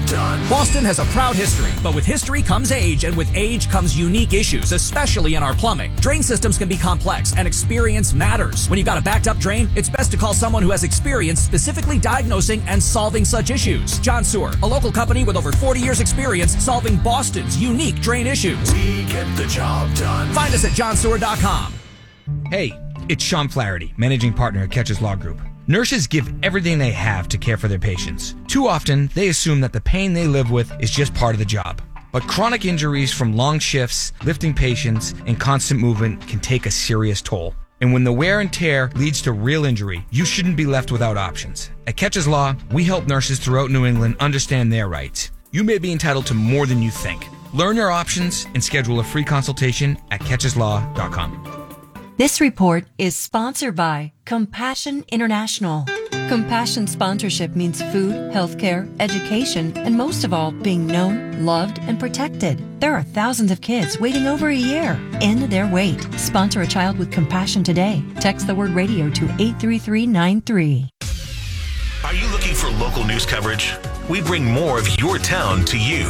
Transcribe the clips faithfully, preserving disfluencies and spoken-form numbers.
done. Boston has a proud history, but with history comes age, and with age comes unique issues, especially in our plumbing. Drain systems can be complex, and experience matters. When you've got a backed up drain, it's best to call someone who has experience specifically diagnosing and solving such issues. John Sewer, a local company with over forty years experience solving Boston's unique drain issues. We get the job done. Find us at john sewer dot com. Hey, it's Sean Flaherty, managing partner at Catches Law Group. Nurses give everything they have to care for their patients. Too often, they assume that the pain they live with is just part of the job. But chronic injuries from long shifts, lifting patients, and constant movement can take a serious toll. And when the wear and tear leads to real injury, you shouldn't be left without options. At Catches Law, we help nurses throughout New England understand their rights. You may be entitled to more than you think. Learn your options and schedule a free consultation at catches law dot com. This report is sponsored by Compassion International. Compassion sponsorship means food, healthcare, education, and most of all, being known, loved, and protected. There are thousands of kids waiting over a year. End their wait. Sponsor a child with compassion today. Text the word radio to eight three three nine three. Are you looking for local news coverage? We bring more of your town to you.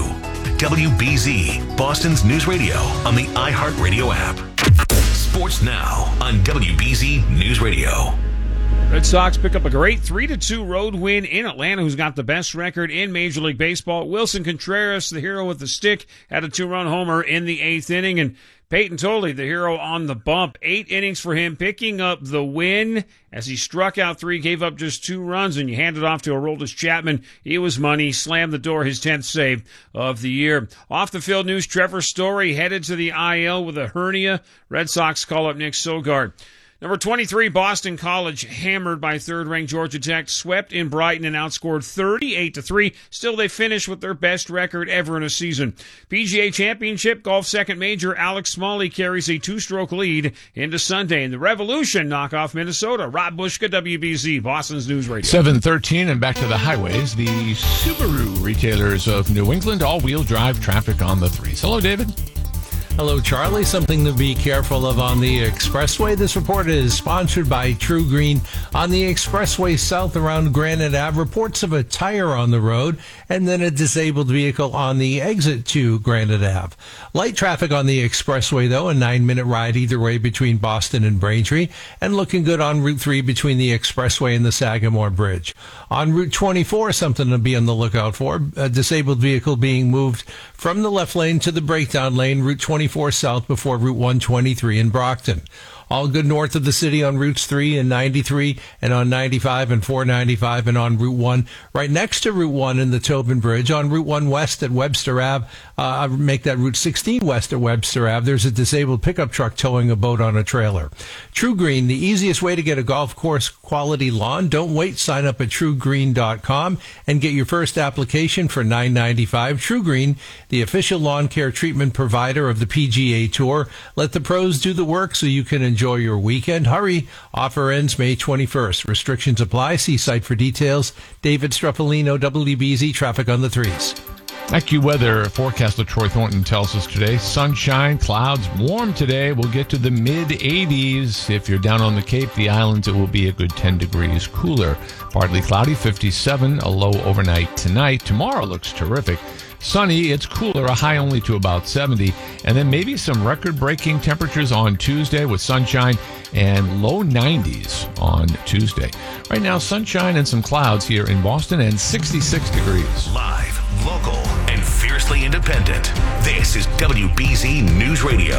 W B Z, Boston's news radio on the iHeartRadio app. Sports now on W B Z News Radio. Red Sox pick up a great three to two road win in Atlanta, who's got the best record in Major League Baseball. Wilson Contreras, the hero with the stick, had a two-run homer in the eighth inning, and Peyton Tolley, the hero on the bump. Eight innings for him, picking up the win as he struck out three, gave up just two runs, and you hand it off to Aroldis Chapman. He was money, slammed the door, his tenth save of the year. Off the field news, Trevor Story headed to the I L with a hernia. Red Sox call up Nick Sogard. Number twenty-three, Boston College, hammered by third-ranked Georgia Tech, swept in Brighton and outscored thirty-eight to three. Still, they finished with their best record ever in a season. P G A Championship, golf second major, Alex Smalley carries a two-stroke lead into Sunday. And the Revolution knock off Minnesota. Rob Bushka, W B Z, Boston's News Radio. seven thirteen and back to the highways. The Subaru retailers of New England, all-wheel drive traffic on the threes. Hello, David. Hello, Charlie. Something to be careful of on the expressway. This report is sponsored by True Green. On the expressway south around Granite Ave, reports of a tire on the road and then a disabled vehicle on the exit to Granite Ave. Light traffic on the expressway, though, a nine-minute ride either way between Boston and Braintree, and looking good on Route three between the expressway and the Sagamore Bridge. On Route twenty-four, something to be on the lookout for, a disabled vehicle being moved from the left lane to the breakdown lane, Route twenty-four south before Route one twenty-three in Brockton. All good north of the city on Routes three and ninety-three and on ninety-five and four ninety-five and on Route one, right next to Route one in the Tobin Bridge. On Route one west at Webster Ave, uh, make that Route sixteen west at Webster Ave. There's a disabled pickup truck towing a boat on a trailer. True Green, the easiest way to get a golf course quality lawn. Don't wait. Sign up at true green dot com and get your first application for nine ninety-five. True Green, the official lawn care treatment provider of the P G A Tour. Let the pros do the work so you can enjoy Enjoy your weekend. Hurry. Offer ends May twenty-first. Restrictions apply. See site for details. David Struffolino, W B Z Traffic on the Threes. AccuWeather forecaster Troy Thornton tells us today, sunshine, clouds, warm today. We'll get to the mid eighties. If you're down on the Cape, the islands, it will be a good ten degrees cooler. Partly cloudy, fifty-seven, a low overnight tonight. Tomorrow looks terrific. Sunny, it's cooler, a high only to about seventy, and then maybe some record-breaking temperatures on Tuesday with sunshine and low nineties on Tuesday. Right now, sunshine and some clouds here in Boston and sixty-six degrees. Live, local, and fiercely independent. This is W B Z News Radio.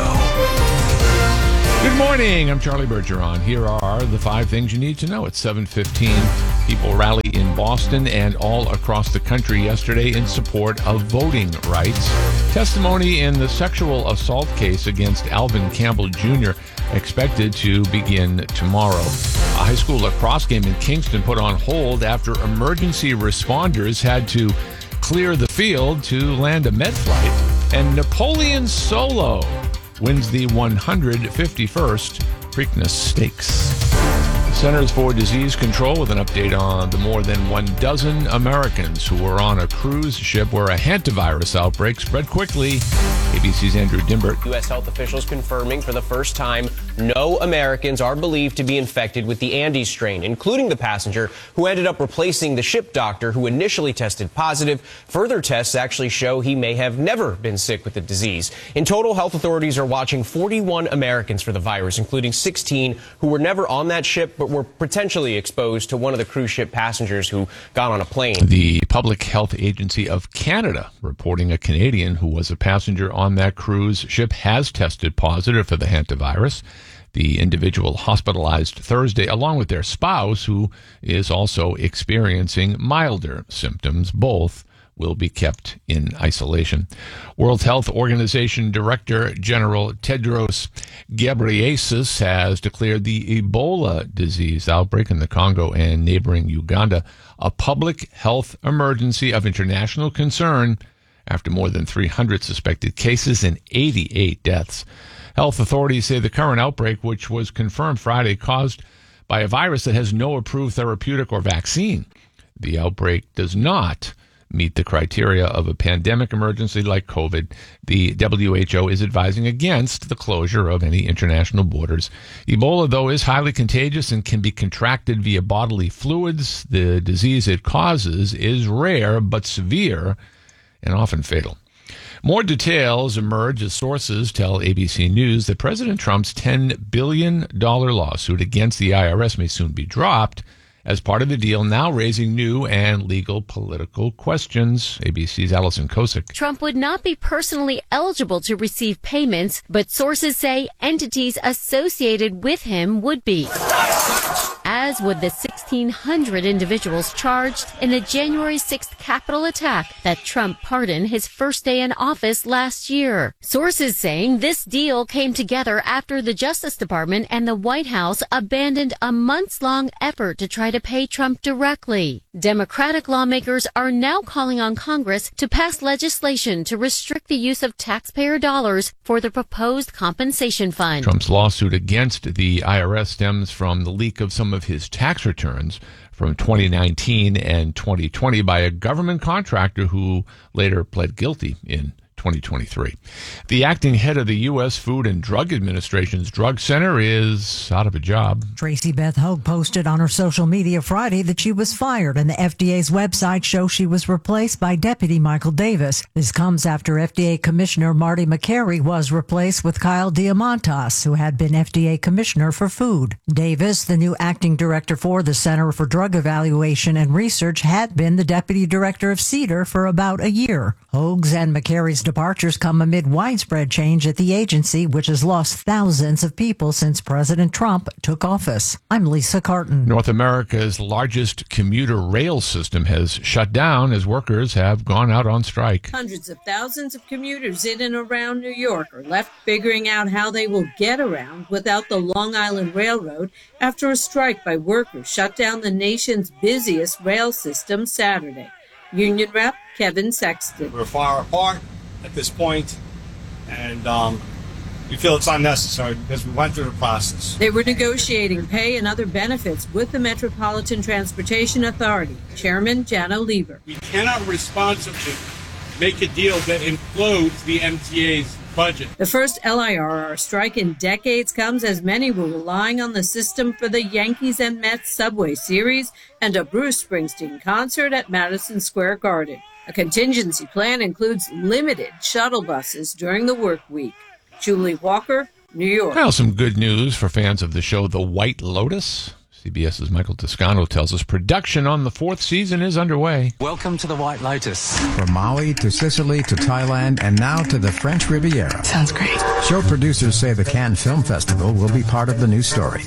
Good morning. I'm Charlie Bergeron. Here are the five things you need to know. It's seven fifteen. People rally in Boston and all across the country yesterday in support of voting rights. Testimony in the sexual assault case against Alvin Campbell Junior expected to begin tomorrow. A high school lacrosse game in Kingston put on hold after emergency responders had to clear the field to land a med flight. And Napoleon Solo wins the one hundred fifty-first Preakness Stakes. Centers for Disease Control with an update on the more than one dozen Americans who were on a cruise ship where a hantavirus outbreak spread quickly. A B C's Andrew Dimbert. U S health officials confirming for the first time no Americans are believed to be infected with the Andes strain, including the passenger who ended up replacing the ship doctor who initially tested positive. Further tests actually show he may have never been sick with the disease. In total, health authorities are watching forty-one Americans for the virus, including sixteen who were never on that ship but were potentially exposed to one of the cruise ship passengers who got on a plane. The Public Health Agency of Canada reporting a Canadian who was a passenger on that cruise ship has tested positive for the hantavirus. The individual hospitalized Thursday along with their spouse, who is also experiencing milder symptoms. Both will be kept in isolation. World Health Organization Director General Tedros Ghebreyesus has declared the Ebola disease outbreak in the Congo and neighboring Uganda a public health emergency of international concern after more than three hundred suspected cases and eighty-eight deaths. Health authorities say the current outbreak, which was confirmed Friday, caused by a virus that has no approved therapeutic or vaccine. The outbreak does not meet the criteria of a pandemic emergency like COVID. The W H O is advising against the closure of any international borders. Ebola, though, is highly contagious and can be contracted via bodily fluids. The disease it causes is rare but severe and often fatal. More details emerge as sources tell A B C News that President Trump's ten billion dollars lawsuit against the I R S may soon be dropped as part of the deal, now raising new and legal political questions. A B C's Allison Kosick. Trump would not be personally eligible to receive payments, but sources say entities associated with him would be, as would the sixteen hundred individuals charged in the January sixth Capitol attack that Trump pardoned his first day in office last year. Sources saying this deal came together after the Justice Department and the White House abandoned a months-long effort to try to pay Trump directly. Democratic lawmakers are now calling on Congress to pass legislation to restrict the use of taxpayer dollars for the proposed compensation fund. Trump's lawsuit against the I R S stems from the leak of some of his tax returns from twenty nineteen and twenty twenty by a government contractor who later pled guilty in twenty twenty-three. The acting head of the U S Food and Drug Administration's drug center is out of a job. Tracy Beth Hogue posted on her social media Friday that she was fired, and the F D A's website shows she was replaced by Deputy Michael Davis. This comes after F D A Commissioner Marty McCary was replaced with Kyle Diamantas, who had been F D A Commissioner for Food. Davis, the new acting director for the Center for Drug Evaluation and Research, had been the Deputy Director of CEDAR for about a year. Hogue's and McCary's departures come amid widespread change at the agency, which has lost thousands of people since President Trump took office. I'm Lisa Carton. North America's largest commuter rail system has shut down as workers have gone out on strike. Hundreds of thousands of commuters in and around New York are left figuring out how they will get around without the Long Island Railroad after a strike by workers shut down the nation's busiest rail system Saturday. Union Rep Kevin Sexton. We're far apart at this point, and um, we feel it's unnecessary because we went through the process. They were negotiating pay and other benefits with the Metropolitan Transportation Authority. Chairman Jano Lieber. We cannot responsibly make a deal that implodes the M T A's budget. The first L I R R strike in decades comes as many were relying on the system for the Yankees and Mets Subway Series and a Bruce Springsteen concert at Madison Square Garden. A contingency plan includes limited shuttle buses during the work week. Julie Walker, New York. Well, some good news for fans of the show The White Lotus. CBS's Michael Toscano tells us production on the fourth season is underway. Welcome to The White Lotus. From Maui to Sicily to Thailand and now to the French Riviera. Sounds great. Show producers say the Cannes Film Festival will be part of the new story.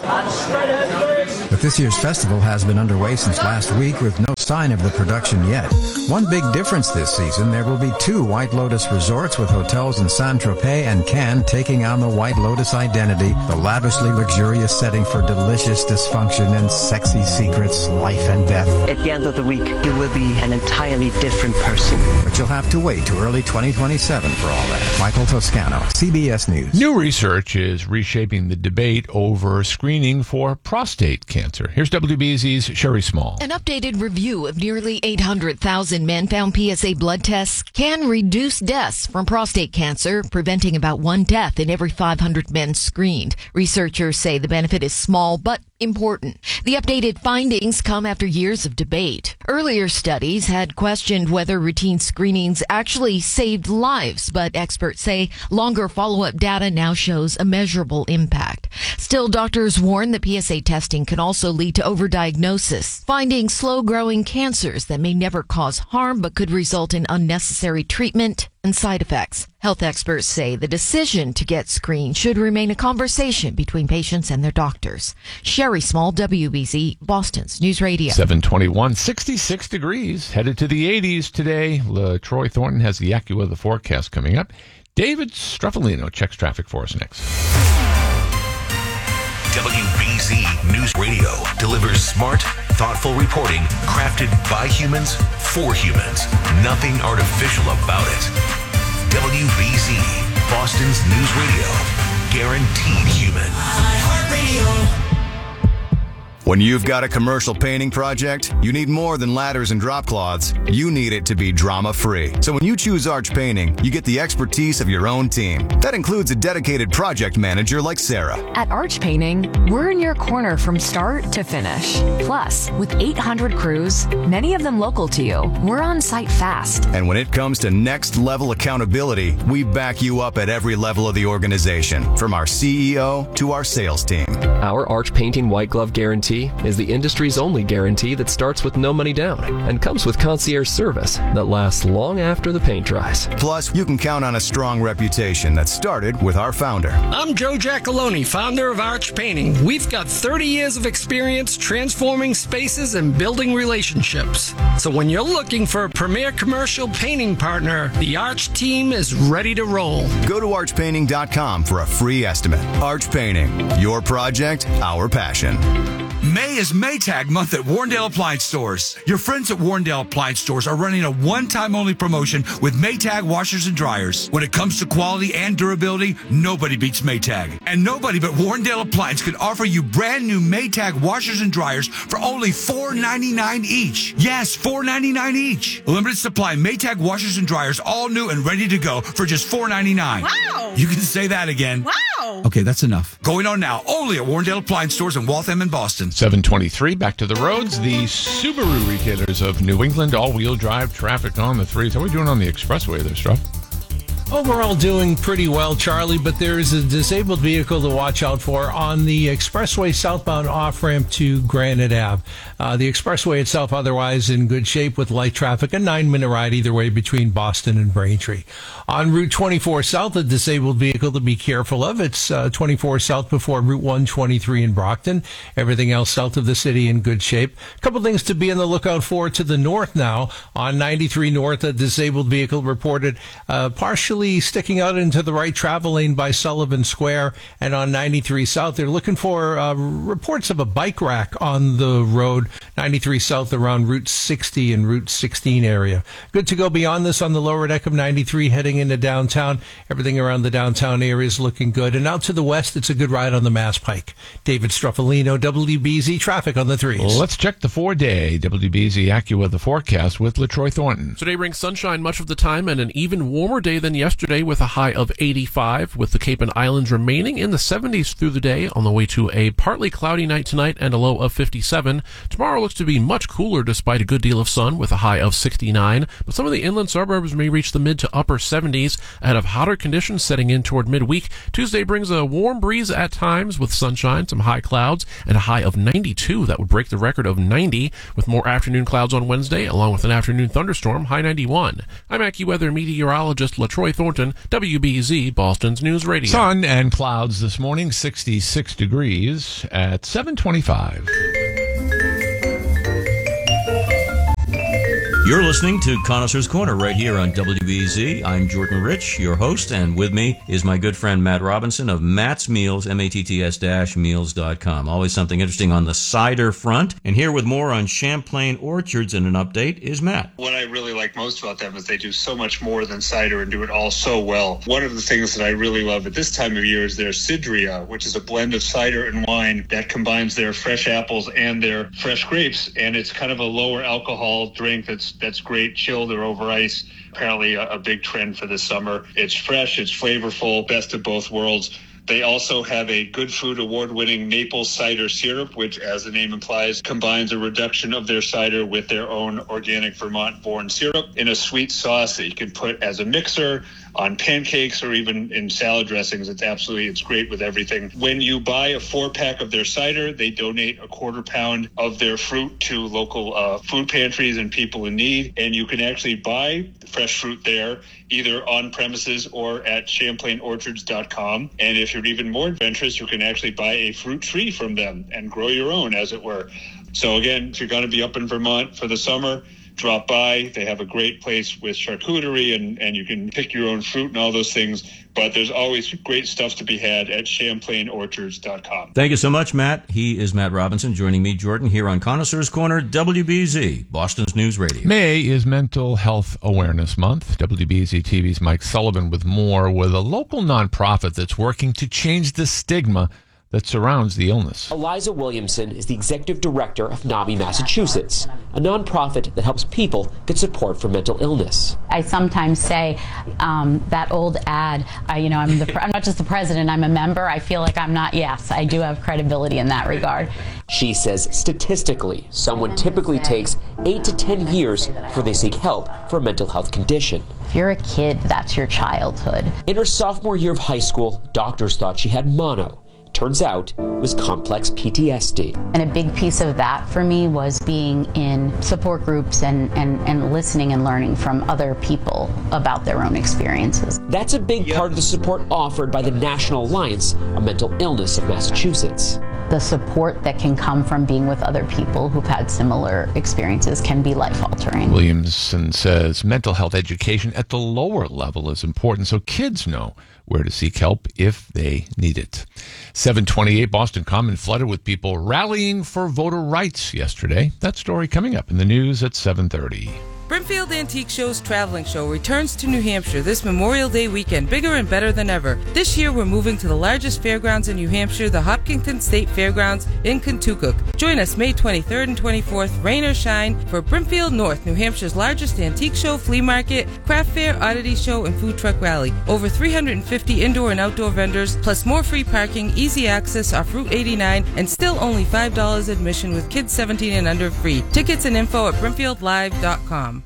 But this year's festival has been underway since last week with no sign of the production yet. One big difference this season, there will be two White Lotus resorts with hotels in Saint-Tropez and Cannes taking on the White Lotus identity, the lavishly luxurious setting for delicious dysfunction and sexy secrets, life and death. At the end of the week, you will be an entirely different person. But you'll have to wait to early twenty twenty-seven for all that. Michael Toscano, C B S News. New research is reshaping the debate over screening for prostate cancer. cancer. Here's W B Z's Sherry Small. An updated review of nearly eight hundred thousand men found P S A blood tests can reduce deaths from prostate cancer, preventing about one death in every five hundred men screened. Researchers say the benefit is small but important. The updated findings come after years of debate. Earlier studies had questioned whether routine screenings actually saved lives, but experts say longer follow-up data now shows a measurable impact. Still, doctors warn that P S A testing can also lead to overdiagnosis, finding slow-growing cancers that may never cause harm but could result in unnecessary treatment and side effects. Health experts say the decision to get screened should remain a conversation between patients and their doctors. Sherry Small, W B Z, Boston's News Radio. seven twenty-one, sixty-six degrees, headed to the eighties today. Troy Thornton has the AccuWeather forecast coming up. David Struffolino checks traffic for us next. W B Z News Radio delivers smart, thoughtful reporting crafted by humans for humans. Nothing artificial about it. W B Z, Boston's News Radio. Guaranteed human. iHeartRadio. When you've got a commercial painting project, you need more than ladders and drop cloths. You need it to be drama-free. So when you choose Arch Painting, you get the expertise of your own team. That includes a dedicated project manager like Sarah. At Arch Painting, we're in your corner from start to finish. Plus, with eight hundred crews, many of them local to you, we're on site fast. And when it comes to next-level accountability, we back you up at every level of the organization, from our C E O to our sales team. Our Arch Painting White Glove Guarantee is the industry's only guarantee that starts with no money down and comes with concierge service that lasts long after the paint dries. Plus, you can count on a strong reputation that started with our founder. I'm Joe Giacalone, founder of Arch Painting. We've got thirty years of experience transforming spaces and building relationships. So when you're looking for a premier commercial painting partner, the Arch team is ready to roll. Go to arch painting dot com for a free estimate. Arch Painting, your project, our passion. May is Maytag month at Warrendale Appliance Stores. Your friends at Warrendale Appliance Stores are running a one-time only promotion with Maytag washers and dryers. When it comes to quality and durability, nobody beats Maytag. And nobody but Warrendale Appliance can offer you brand new Maytag washers and dryers for only four ninety-nine each. Yes, four ninety-nine each. Limited supply Maytag washers and dryers, all new and ready to go for just four ninety-nine. Wow! You can say that again. Wow! Okay, that's enough. Going on now, only at Warrendale Appliance Stores in Waltham and Boston. seven twenty-three, back to the roads. The Subaru retailers of New England, all-wheel drive traffic on the threes. How are we doing on the expressway there, Struff? Overall doing pretty well, Charlie, but there is a disabled vehicle to watch out for on the expressway southbound off-ramp to Granite Ave. Uh, the expressway itself otherwise in good shape with light traffic, a nine-minute ride either way between Boston and Braintree. On Route twenty-four South, a disabled vehicle to be careful of. It's uh, twenty-four South before Route one twenty-three in Brockton. Everything else south of the city in good shape. A couple things to be on the lookout for to the north now. On ninety-three North, a disabled vehicle reported uh, partially sticking out into the right travel lane by Sullivan Square, and on ninety-three South, they're looking for uh, reports of a bike rack on the road, ninety-three South around Route sixty and Route sixteen area. Good to go beyond this on the lower deck of ninety-three heading into downtown. Everything around the downtown area is looking good, and out to the west, it's a good ride on the Mass Pike. David Struffolino, W B Z traffic on the threes. Let's check the four-day W B Z AccuWeather forecast with LaTroy Thornton. Today brings sunshine much of the time and an even warmer day than yesterday with a high of eighty-five, with the Cape and Islands remaining in the seventies through the day on the way to a partly cloudy night tonight and a low of fifty-seven. Tomorrow looks to be much cooler despite a good deal of sun with a high of sixty-nine, but some of the inland suburbs may reach the mid to upper seventies ahead of hotter conditions setting in toward midweek. Tuesday brings a warm breeze at times with sunshine, some high clouds, and a high of ninety-two. That would break the record of ninety, with more afternoon clouds on Wednesday along with an afternoon thunderstorm, high ninety-one. I'm AccuWeather meteorologist LaTroy Thornton, W B Z, Boston's News Radio. Sun and clouds this morning, sixty-six degrees at seven twenty-five. You're listening to Connoisseur's Corner right here on W B Z. I'm Jordan Rich, your host, and with me is my good friend Matt Robinson of Matt's Meals, M A T T S dash meals dot com. Always something interesting on the cider front. And here with more on Champlain Orchards and an update is Matt. What I really like most about them is they do so much more than cider and do it all so well. One of the things that I really love at this time of year is their Cidria, which is a blend of cider and wine that combines their fresh apples and their fresh grapes. And it's kind of a lower alcohol drink that's that's great chilled or over ice. Apparently a, a big trend for this summer. It's fresh, it's flavorful, best of both worlds. They also have a Good Food Award-winning maple cider syrup, which, as the name implies, combines a reduction of their cider with their own organic Vermont-born syrup in a sweet sauce that you can put as a mixer on pancakes or even in salad dressings. It's absolutely, it's great with everything. When you buy a four-pack of their cider, they donate a quarter pound of their fruit to local uh, food pantries and people in need. And you can actually buy fresh fruit there, either on premises or at champlain orchards dot com. And if you're even more adventurous, you can actually buy a fruit tree from them and grow your own, as it were. So again, if you're going to be up in Vermont for the summer, drop by. They have a great place with charcuterie, and, and you can pick your own fruit and all those things. But there's always great stuff to be had at champlain orchards dot com. Thank you so much, Matt. He is Matt Robinson, joining me, Jordan, here on Connoisseur's Corner, W B Z, Boston's News Radio. May is Mental Health Awareness Month. W B Z T V's Mike Sullivan with more, with a local nonprofit that's working to change the stigma that surrounds the illness. Eliza Williamson is the executive director of NAMI Massachusetts, a nonprofit that helps people get support for mental illness. I sometimes say um, that old ad, uh, you know, I'm, the, I'm not just the president, I'm a member. I feel like I'm not, yes, I do have credibility in that regard. She says statistically, someone typically takes eight to ten years before they seek help for a mental health condition. If you're a kid, that's your childhood. In her sophomore year of high school, doctors thought she had mono. Turns out it was complex P T S D. And a big piece of that for me was being in support groups and, and, and listening and learning from other people about their own experiences. That's a big yep. part of the support offered by the National Alliance on Mental Illness of Massachusetts. The support that can come from being with other people who've had similar experiences can be life-altering. Williamson says mental health education at the lower level is important so kids know where to seek help if they need it. seven twenty-eight Boston Common flooded with people rallying for voter rights yesterday. That story coming up in the news at seven thirty. Brimfield Antique Show's traveling show returns to New Hampshire this Memorial Day weekend, bigger and better than ever. This year, we're moving to the largest fairgrounds in New Hampshire, the Hopkinton State Fairgrounds in Kentucky. Join us May twenty-third and twenty-fourth, rain or shine, for Brimfield North, New Hampshire's largest antique show, flea market, craft fair, oddity show, and food truck rally. Over three hundred fifty indoor and outdoor vendors, plus more free parking, easy access off Route eighty-nine, and still only five dollars admission with kids seventeen and under free. Tickets and info at brimfield live dot com.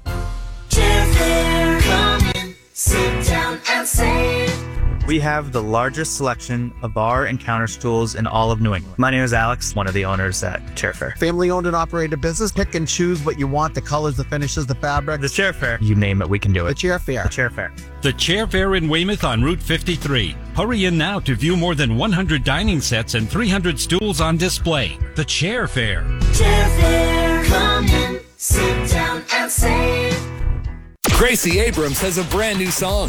Come in, sit down and save. We have the largest selection of bar and counter stools in all of New England. My name is Alex, one of the owners at Chairfair. Family owned and operated business. Pick and choose what you want, the colors, the finishes, the fabric. The Chairfair. You name it, we can do it. The Chairfair. The Chairfair. The Chairfair in Weymouth on Route fifty-three. Hurry in now to view more than one hundred dining sets and three hundred stools on display. The Chairfair. Chairfair. Come in, sit down and save. Gracie Abrams has a brand new song.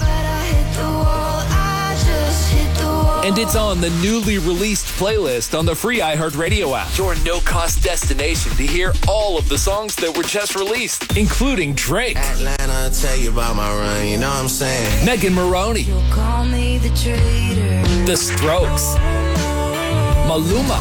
And it's on the newly released playlist on the free iHeartRadio app. Your no-cost destination to hear all of the songs that were just released, including Drake, Atlanta, tell you about my run, you know what I'm saying? Megan Maroney, You'll call me the traitor. The Strokes, Maluma,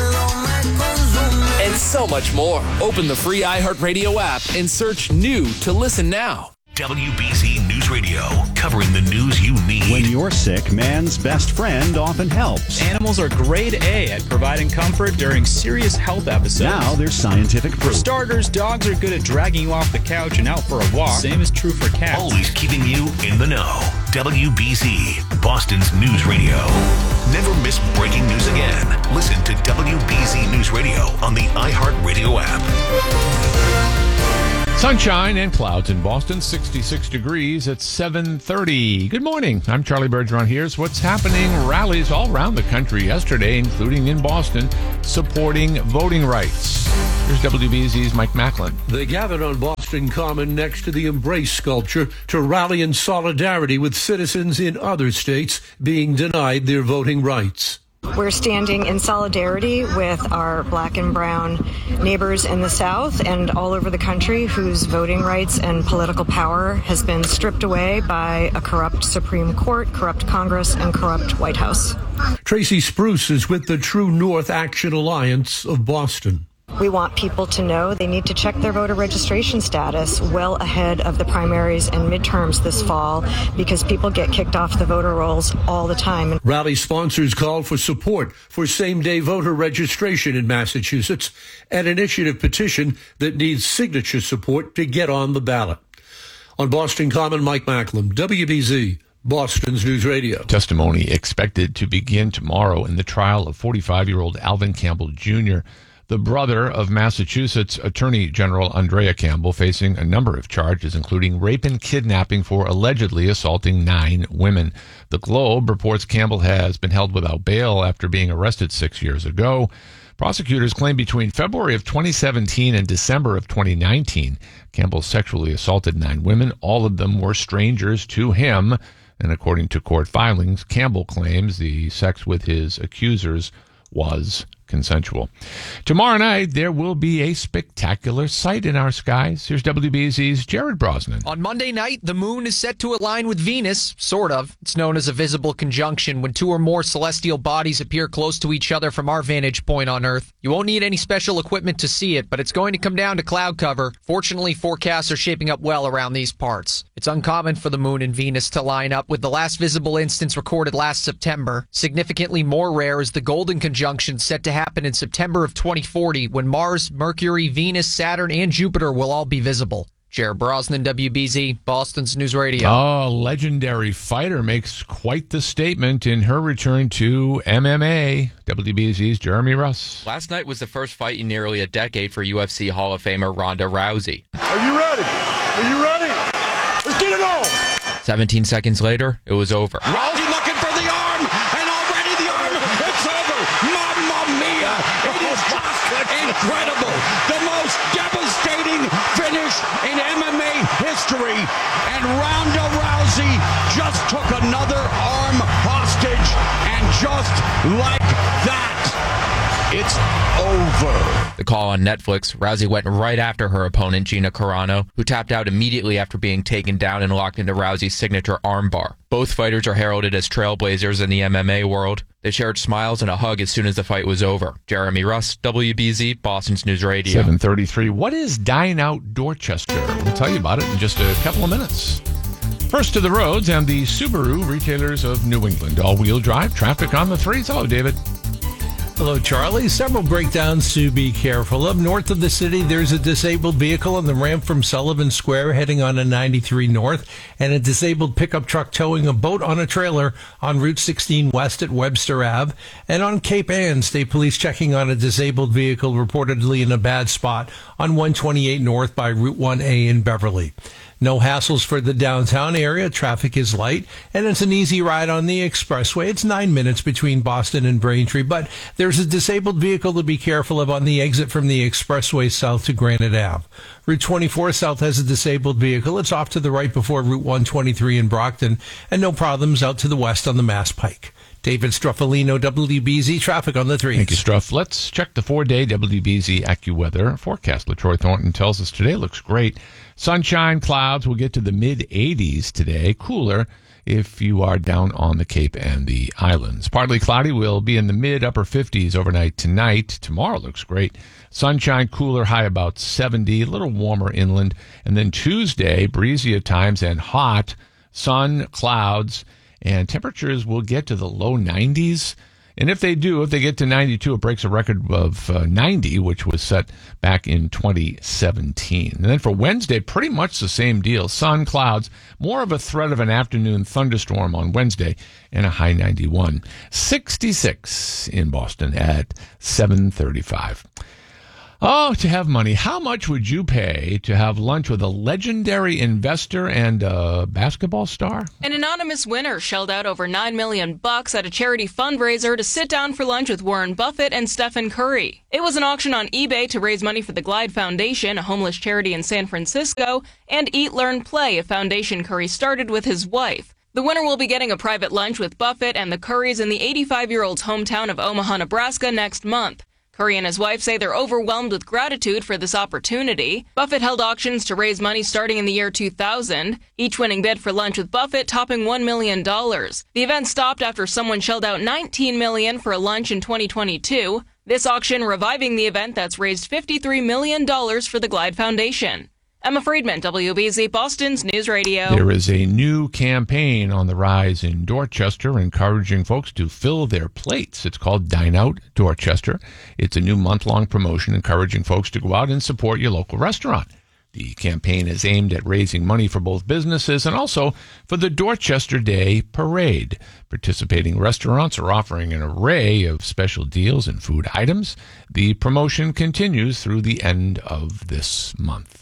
and so much more. Open the free iHeartRadio app and search New to listen now. W B Z News Radio, covering the news you need. When you're sick, man's best friend often helps. Animals are grade A at providing comfort during serious health episodes. Now there's scientific proof. For starters, dogs are good at dragging you off the couch and out for a walk. Same is true for cats. Always keeping you in the know. W B Z, Boston's News Radio. Never miss breaking news again. Listen to W B Z News Radio on the iHeartRadio app. Sunshine and clouds in Boston, sixty-six degrees at seven thirty. Good morning. I'm Charlie Bergeron. Here's what's happening. Rallies all around the country yesterday, including in Boston, supporting voting rights. Here's W B Z's Mike Macklin. They gathered on Boston Common next to the Embrace sculpture to rally in solidarity with citizens in other states being denied their voting rights. We're standing in solidarity with our black and brown neighbors in the South and all over the country whose voting rights and political power has been stripped away by a corrupt Supreme Court, corrupt Congress, and corrupt White House. Tracy Spruce is with the True North Action Alliance of Boston. We want people to know they need to check their voter registration status well ahead of the primaries and midterms this fall because people get kicked off the voter rolls all the time. Rally sponsors called for support for same-day voter registration in Massachusetts, an initiative petition that needs signature support to get on the ballot. On Boston Common, Mike Macklem, W B Z, Boston's News Radio. Testimony expected to begin tomorrow in the trial of forty-five-year-old Alvin Campbell Junior, the brother of Massachusetts Attorney General Andrea Campbell, facing a number of charges, including rape and kidnapping for allegedly assaulting nine women. The Globe reports Campbell has been held without bail after being arrested six years ago. Prosecutors claim between February of twenty seventeen and December of twenty nineteen, Campbell sexually assaulted nine women. All of them were strangers to him. And according to court filings, Campbell claims the sex with his accusers was consensual. Tomorrow night, there will be a spectacular sight in our skies. Here's W B Z's Jared Brosnan. On Monday night, the moon is set to align with Venus, sort of. It's known as a visible conjunction when two or more celestial bodies appear close to each other from our vantage point on Earth. You won't need any special equipment to see it, but it's going to come down to cloud cover. Fortunately, forecasts are shaping up well around these parts. It's uncommon for the moon and Venus to line up, with the last visible instance recorded last September. Significantly more rare is the golden conjunction set to happen in September of twenty forty, when Mars, Mercury, Venus, Saturn, and Jupiter will all be visible. Jared Brosnan, W B Z, Boston's News Radio. Oh, legendary fighter makes quite the statement in her return to M M A. W B Z's Jeremy Russ. Last night was the first fight in nearly a decade for U F C Hall of Famer Ronda Rousey. Are you ready? Are you ready? Let's get it on! seventeen seconds later, it was over. Rousey looking for the arm, and already the arm, it's over! Mamma mia! It is just incredible! The most devastating finish in M M A history, and Ronda Rousey just took another arm hostage, and just like that, it's over. The call on Netflix, Rousey went right after her opponent, Gina Carano, who tapped out immediately after being taken down and locked into Rousey's signature armbar. Both fighters are heralded as trailblazers in the M M A world. They shared smiles and a hug as soon as the fight was over. Jeremy Russ, W B Z, Boston's News Radio. seven thirty-three. What is Dine Out Dorchester? We'll tell you about it in just a couple of minutes. First to the roads and the Subaru retailers of New England. All-wheel drive, traffic on the threes. Hello, David. Hello, Charlie. Several breakdowns to be careful of. North of the city, there's a disabled vehicle on the ramp from Sullivan Square heading on a ninety-three North, and a disabled pickup truck towing a boat on a trailer on Route sixteen West at Webster Avenue. And on Cape Ann, State Police checking on a disabled vehicle reportedly in a bad spot on one twenty-eight North by Route one A in Beverly. No hassles for the downtown area. Traffic is light, and it's an easy ride on the expressway. It's nine minutes between Boston and Braintree, but there's a disabled vehicle to be careful of on the exit from the expressway south to Granite Avenue. Route twenty-four South has a disabled vehicle. It's off to the right before Route one twenty-three in Brockton, and no problems out to the west on the Mass Pike. David Struffalino, W B Z Traffic on the three. Thank you, Struff. Let's check the four-day W B Z AccuWeather forecast. LaTroy Thornton tells us today looks great. Sunshine, clouds will get to the mid eighties today. Cooler if you are down on the Cape and the islands. Partly cloudy, will be in the mid-upper fifties overnight tonight. Tomorrow looks great. Sunshine, cooler, high about seventy, a little warmer inland. And then Tuesday, breezy at times and hot. Sun, clouds, and temperatures will get to the low nineties. And if they do, if they get to ninety-two, it breaks a record of uh, ninety, which was set back in twenty seventeen. And then for Wednesday, pretty much the same deal. Sun, clouds, more of a threat of an afternoon thunderstorm on Wednesday, and a high ninety-one. sixty-six in Boston at seven thirty-five. Oh, to have money. How much would you pay to have lunch with a legendary investor and a basketball star? An anonymous winner shelled out over nine million bucks at a charity fundraiser to sit down for lunch with Warren Buffett and Stephen Curry. It was an auction on eBay to raise money for the Glide Foundation, a homeless charity in San Francisco, and Eat, Learn, Play, a foundation Curry started with his wife. The winner will be getting a private lunch with Buffett and the Currys in the eighty-five-year-old's hometown of Omaha, Nebraska next month. Curry and his wife say they're overwhelmed with gratitude for this opportunity. Buffett held auctions to raise money starting in the year two thousand, each winning bid for lunch with Buffett topping one million dollars. The event stopped after someone shelled out nineteen million dollars for a lunch in twenty twenty-two. This auction reviving the event that's raised fifty-three million dollars for the Glide Foundation. Emma Friedman, W B Z Boston's News Radio. There is a new campaign on the rise in Dorchester encouraging folks to fill their plates. It's called Dine Out Dorchester. It's a new month-long promotion encouraging folks to go out and support your local restaurant. The campaign is aimed at raising money for both businesses and also for the Dorchester Day Parade. Participating restaurants are offering an array of special deals and food items. The promotion continues through the end of this month.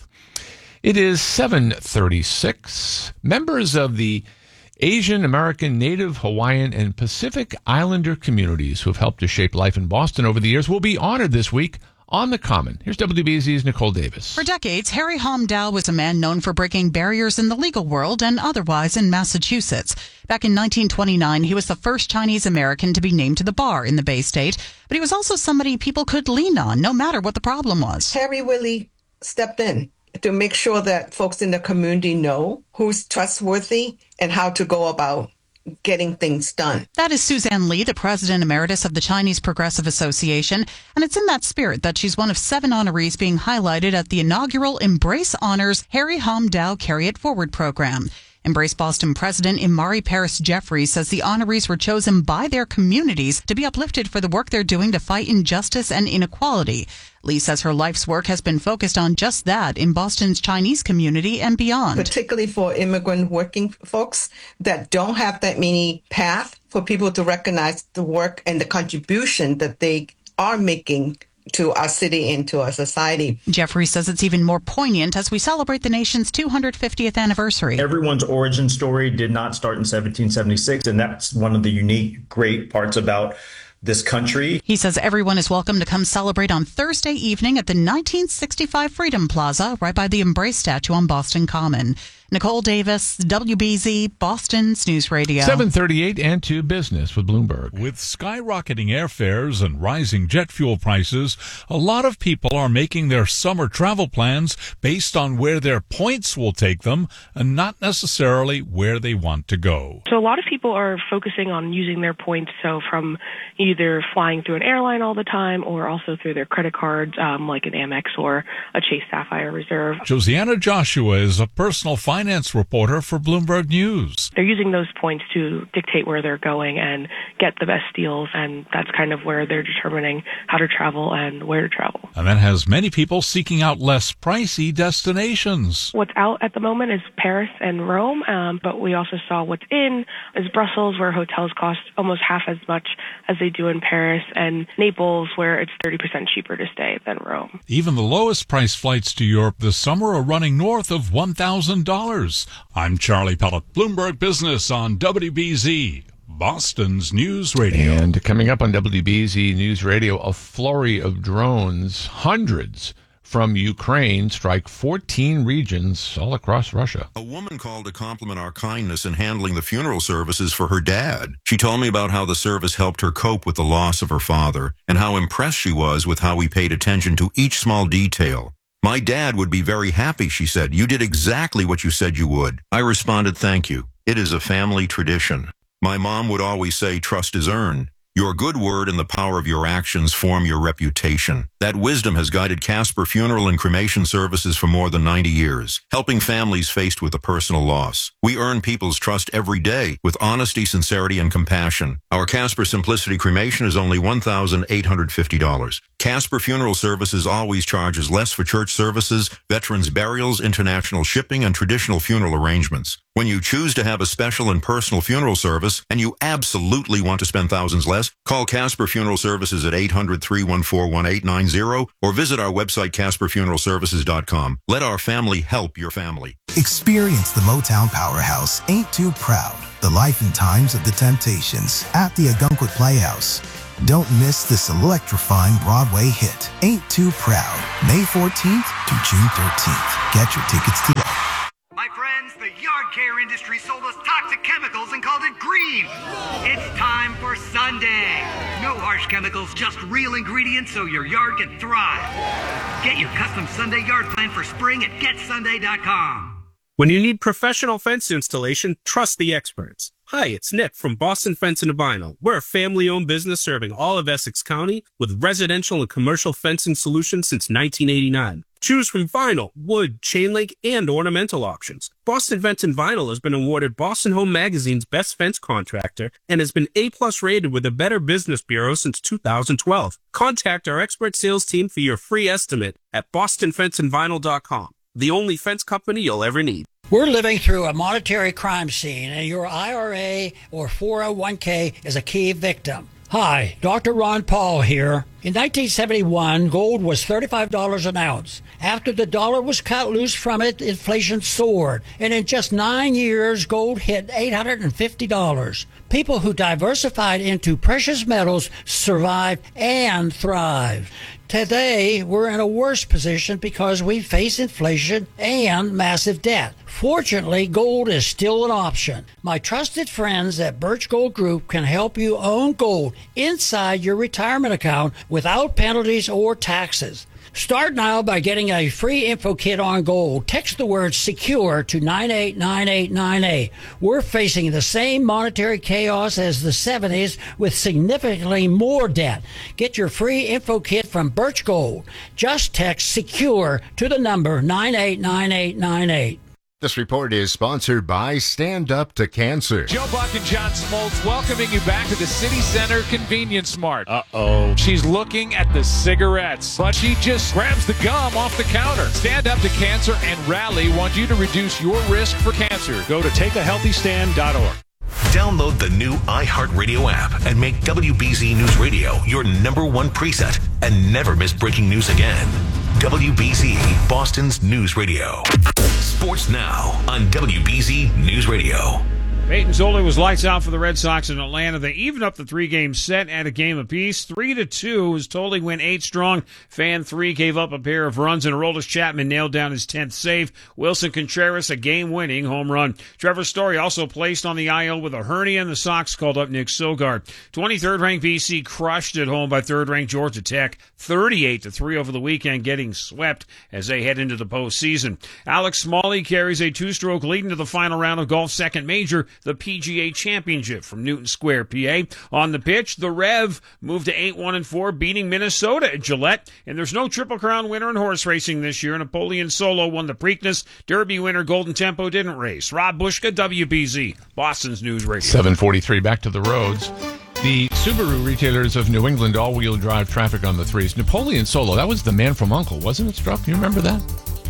It is seven thirty-six. Members of the Asian American, Native Hawaiian, and Pacific Islander communities who have helped to shape life in Boston over the years will be honored this week on the Common. Here's W B Z's Nicole Davis. For decades, Harry Hom Dow was a man known for breaking barriers in the legal world and otherwise in Massachusetts. Back in nineteen twenty-nine, he was the first Chinese American to be named to the bar in the Bay State, but he was also somebody people could lean on no matter what the problem was. Harry really stepped in to make sure that folks in the community know who's trustworthy and how to go about getting things done. That is Suzanne Lee, the president emeritus of the Chinese Progressive Association, and it's in that spirit that she's one of seven honorees being highlighted at the inaugural Embrace Honors Harry Hom Dow Carry It Forward program. Embrace Boston president Imari Paris Jeffries says the honorees were chosen by their communities to be uplifted for the work they're doing to fight injustice and inequality. Lee says her life's work has been focused on just that in Boston's Chinese community and beyond. Particularly for immigrant working folks that don't have that many path for people to recognize the work and the contribution that they are making to our city and to our society. Jeffrey says it's even more poignant as we celebrate the nation's two hundred fiftieth anniversary. Everyone's origin story did not start in seventeen seventy-six, and that's one of the unique, great parts about this country. He says everyone is welcome to come celebrate on Thursday evening at the nineteen sixty-five Freedom Plaza, right by the Embrace statue on Boston Common. Nicole Davis, W B Z, Boston's News Radio. seven thirty-eight and to business with Bloomberg. With skyrocketing airfares and rising jet fuel prices, a lot of people are making their summer travel plans based on where their points will take them and not necessarily where they want to go. So a lot of people are focusing on using their points, so from either flying through an airline all the time or also through their credit cards, um, like an Amex or a Chase Sapphire Reserve. Josiana Joshua is a personal finance finance reporter for Bloomberg News. They're using those points to dictate where they're going and get the best deals, and that's kind of where they're determining how to travel and where to travel. And that has many people seeking out less pricey destinations. What's out at the moment is Paris and Rome, um, but we also saw what's in is Brussels, where hotels cost almost half as much as they do in Paris, and Naples, where it's thirty percent cheaper to stay than Rome. Even the lowest price flights to Europe this summer are running north of one thousand dollars. I'm Charlie Pellet, Bloomberg Business on W B Z, Boston's News Radio. And coming up on W B Z News Radio, a flurry of drones, hundreds from Ukraine, strike fourteen regions all across Russia. A woman called to compliment our kindness in handling the funeral services for her dad. She told me about how the service helped her cope with the loss of her father and how impressed she was with how we paid attention to each small detail. My dad would be very happy, she said. You did exactly what you said you would. I responded, thank you. It is a family tradition. My mom would always say, trust is earned. Your good word and the power of your actions form your reputation. That wisdom has guided Casper Funeral and Cremation Services for more than ninety years, helping families faced with a personal loss. We earn people's trust every day with honesty, sincerity, and compassion. Our Casper Simplicity Cremation is only one thousand eight hundred fifty dollars. Casper Funeral Services always charges less for church services, veterans' burials, international shipping, and traditional funeral arrangements. When you choose to have a special and personal funeral service and you absolutely want to spend thousands less, call Casper Funeral Services at eight hundred, three one four, one eight nine zero or visit our website casper funeral services dot com. Let our family help your family. Experience the Motown powerhouse, Ain't Too Proud, the life and times of the Temptations at the Ogunquit Playhouse. Don't miss this electrifying Broadway hit, Ain't Too Proud, May fourteenth to June thirteenth. Get your tickets today. My friends, the yard care industry sold us toxic chemicals and called it green. It's time for Sunday. No harsh chemicals, just real ingredients so your yard can thrive. Get your custom Sunday yard plan for spring at get sunday dot com. When you need professional fence installation, trust the experts. Hi, it's Nick from Boston Fence and Vinyl. We're a family-owned business serving all of Essex County with residential and commercial fencing solutions since nineteen eighty-nine. Choose from vinyl, wood, chain link, and ornamental options. Boston Fence and Vinyl has been awarded Boston Home Magazine's Best Fence Contractor and has been A-plus rated with the Better Business Bureau since two thousand twelve. Contact our expert sales team for your free estimate at boston fence and vinyl dot com. The only fence company you'll ever need. We're living through a monetary crime scene, and your I R A or four oh one k is a key victim. Hi, Doctor Ron Paul here. In nineteen seventy-one, gold was thirty-five dollars an ounce. After the dollar was cut loose from it, inflation soared, and in just nine years, gold hit eight hundred fifty dollars. People who diversified into precious metals survived and thrived. Today, we're in a worse position because we face inflation and massive debt. Fortunately, gold is still an option. My trusted friends at Birch Gold Group can help you own gold inside your retirement account without penalties or taxes. Start now by getting a free info kit on gold. Text the word SECURE to nine eight nine eight nine eight. We're facing the same monetary chaos as the seventies with significantly more debt. Get your free info kit from Birch Gold. Just text SECURE to the number nine eight nine eight nine eight. This report is sponsored by Stand Up to Cancer. Joe Buck and John Smoltz welcoming you back to the City Center Convenience Mart. Uh-oh. She's looking at the cigarettes, but she just grabs the gum off the counter. Stand Up to Cancer and Rally want you to reduce your risk for cancer. Go to take a healthy stand dot org. Download the new iHeartRadio app and make W B Z News Radio your number one preset and never miss breaking news again. W B Z, Boston's News Radio. Sports now on W B Z News Radio. Peyton Zoley was lights out for the Red Sox in Atlanta. They evened up the three-game set at a game apiece. Three to two as Tolley went eight strong. Fan three gave up a pair of runs, and Aroldis Chapman nailed down his tenth save. Wilson Contreras a game-winning home run. Trevor Story also placed on the I L with a hernia, and the Sox called up Nick Sogard. twenty-third ranked B C crushed at home by third-ranked Georgia Tech, thirty-eight to three over the weekend, getting swept as they head into the postseason. Alex Smalley carries a two-stroke lead into the final round of golf's second major, the P G A Championship from Newton Square, P A. On the pitch, the Rev moved to eight one and four, beating Minnesota at Gillette. And there's no Triple Crown winner in horse racing this year. Napoleon Solo won the Preakness. Derby winner Golden Tempo didn't race. Rob Bushka, W B Z, Boston's News Radio. seven forty-three, back to the roads. The Subaru retailers of New England all-wheel drive traffic on the threes. Napoleon Solo, that was the man from U N C L E, wasn't it, Struck? You remember that?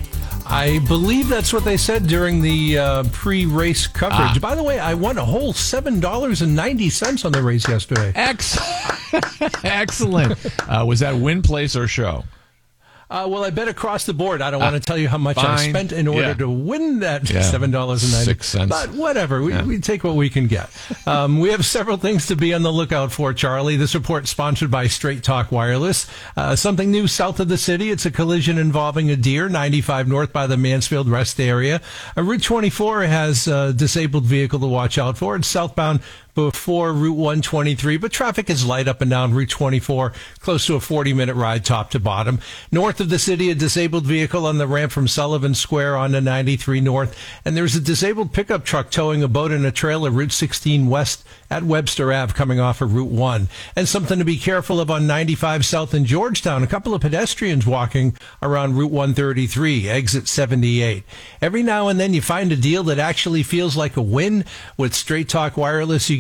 I believe that's what they said during the uh, pre-race coverage. Ah. By the way, I won a whole seven dollars and ninety cents on the race yesterday. Excellent. Excellent. Uh, was that win, place, or show? Uh, well, I bet across the board. I don't want to tell you how much Fine. I spent in order yeah. to win that yeah. seven dollars and ninety cents. But whatever, we, yeah. we take what we can get. Um, we have several things to be on the lookout for, Charlie. This report sponsored by Straight Talk Wireless. Uh, something new south of the city. It's a collision involving a deer, ninety-five north by the Mansfield Rest area. Uh, Route twenty-four has a disabled vehicle to watch out for. It's southbound before Route one twenty-three, but traffic is light up and down Route twenty-four, close to a forty-minute ride top to bottom. North of the city, a disabled vehicle on the ramp from Sullivan Square onto ninety-three North, and there's a disabled pickup truck towing a boat and a trailer Route sixteen West at Webster Avenue coming off of Route one. And something to be careful of on ninety-five South in Georgetown, a couple of pedestrians walking around Route one thirty-three, exit seventy-eight. Every now and then you find a deal that actually feels like a win. With Straight Talk Wireless, you get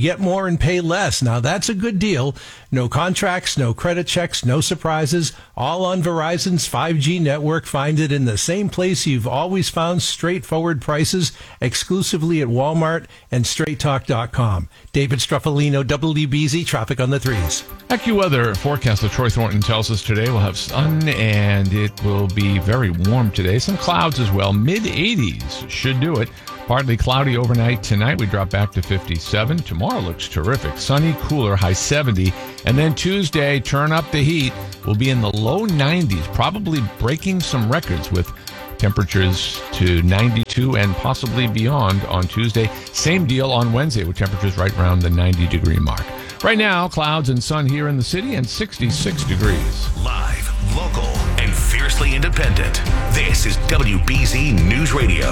get more and pay less. Now, that's a good deal. No contracts, no credit checks, no surprises. All on Verizon's five G network. Find it in the same place you've always found straightforward prices, exclusively at Walmart and straight talk dot com. David Struffolino, W B Z, traffic on the threes. AccuWeather forecaster Troy Thornton tells us today we'll have sun and it will be very warm today. Some clouds as well. mid eighties should do it. Partly cloudy overnight tonight. We drop back to fifty-seven. Tomorrow looks terrific. Sunny, cooler, high seventy. And then Tuesday, turn up the heat. We'll be in the low nineties, probably breaking some records with temperatures to ninety-two and possibly beyond on Tuesday. Same deal on Wednesday with temperatures right around the ninety degree mark. Right now, clouds and sun here in the city and sixty-six degrees. Live, local, and fiercely independent. This is W B Z News Radio.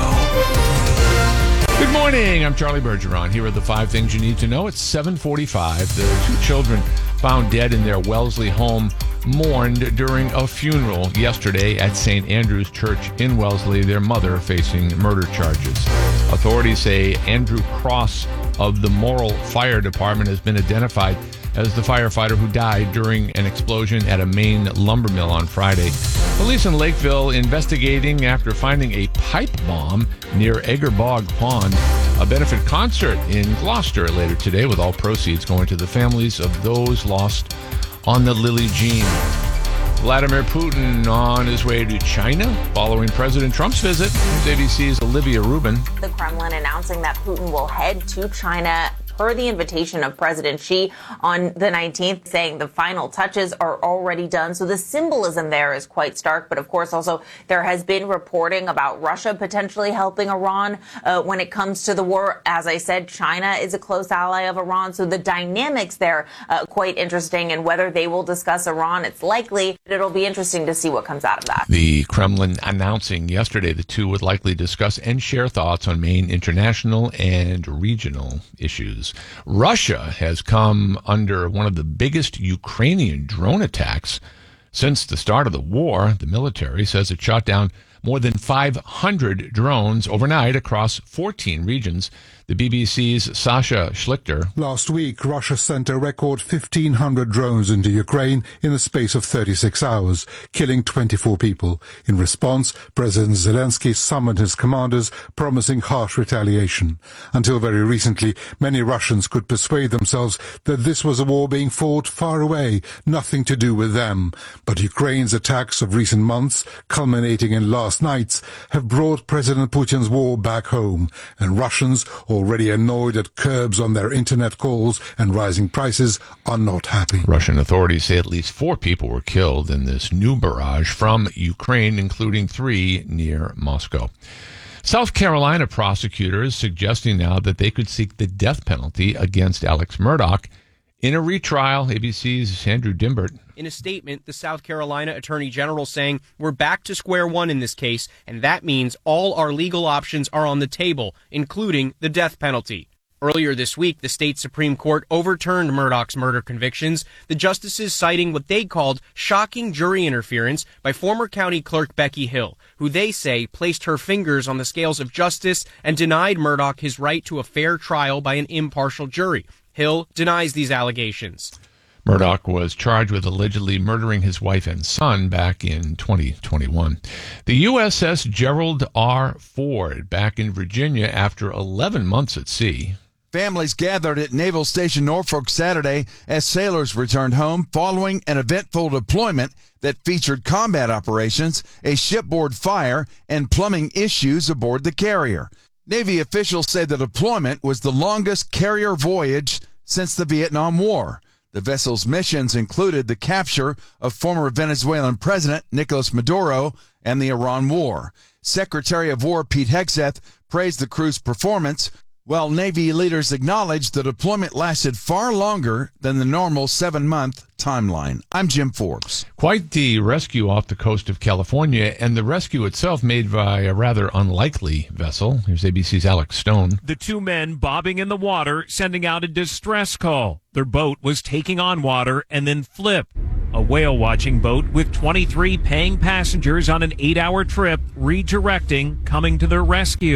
Good morning. I'm Charlie Bergeron. Here are the five things you need to know. It's seven forty-five. The two children found dead in their Wellesley home mourned during a funeral yesterday at Saint Andrew's Church in Wellesley, their mother facing murder charges. Authorities say Andrew Cross of the Morrill Fire Department has been identified as the firefighter who died during an explosion at a Maine lumber mill on Friday. Police in Lakeville investigating after finding a pipe bomb near Egger Bog Pond. A benefit concert in Gloucester later today with all proceeds going to the families of those lost on the Lily Jean. Vladimir Putin on his way to China following President Trump's visit. Here's A B C's Olivia Rubin. The Kremlin announcing that Putin will head to China per the invitation of President Xi on the nineteenth, saying the final touches are already done. So the symbolism there is quite stark. But of course, also there has been reporting about Russia potentially helping Iran uh, when it comes to the war. As I said, China is a close ally of Iran. So the dynamics there uh, quite interesting. And whether they will discuss Iran, it's likely. But it'll be interesting to see what comes out of that. The Kremlin announcing yesterday the two would likely discuss and share thoughts on main international and regional issues. Russia has come under one of the biggest Ukrainian drone attacks since the start of the war. The military says it shot down more than five hundred drones overnight across fourteen regions. The B B C's Sasha Schlichter. Last week, Russia sent a record fifteen hundred drones into Ukraine in the space of thirty-six hours, killing twenty-four people. In response, President Zelensky summoned his commanders, promising harsh retaliation. Until very recently, many Russians could persuade themselves that this was a war being fought far away, nothing to do with them. But Ukraine's attacks of recent months, culminating in last night's, have brought President Putin's war back home, and Russians, already annoyed at curbs on their internet calls and rising prices, are not happy. Russian authorities say at least four people were killed in this new barrage from Ukraine, including three near Moscow. South Carolina prosecutors suggesting now that they could seek the death penalty against Alex Murdaugh in a retrial. A B C's Andrew Dimbert. In a statement, the South Carolina Attorney General saying, we're back to square one in this case, and that means all our legal options are on the table, including the death penalty. Earlier this week, the state Supreme Court overturned Murdaugh's murder convictions, the justices citing what they called shocking jury interference by former county clerk Becky Hill, who they say placed her fingers on the scales of justice and denied Murdaugh his right to a fair trial by an impartial jury. Hill denies these allegations. Murdaugh was charged with allegedly murdering his wife and son back in twenty twenty-one. The U S S Gerald R. Ford back in Virginia after eleven months at sea. Families gathered at Naval Station Norfolk Saturday as sailors returned home following an eventful deployment that featured combat operations, a shipboard fire, and plumbing issues aboard the carrier. Navy officials say the deployment was the longest carrier voyage since the Vietnam War. The vessel's missions included the capture of former Venezuelan President Nicolas Maduro and the Iran War. Secretary of War Pete Hegseth praised the crew's performance, while Navy leaders acknowledged the deployment lasted far longer than the normal seven-month timeline. I'm Jim Forbes. Quite the rescue off the coast of California, and the rescue itself made by a rather unlikely vessel. Here's A B C's Alex Stone. The two men bobbing in the water, sending out a distress call. Their boat was taking on water and then flipped. A whale-watching boat with twenty-three paying passengers on an eight-hour trip redirecting, coming to their rescue.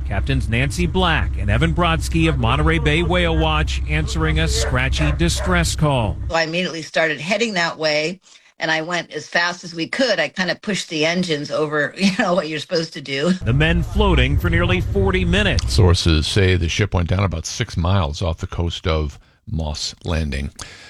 Captains Nancy Black and Evan Brodsky of Monterey Bay Whale Watch answering a scratchy distress call. So I immediately started heading that way, and I went as fast as we could. I kind of pushed the engines over, you know, what you're supposed to do. The men floating for nearly forty minutes. Sources say the ship went down about six miles off the coast of Moss Landing.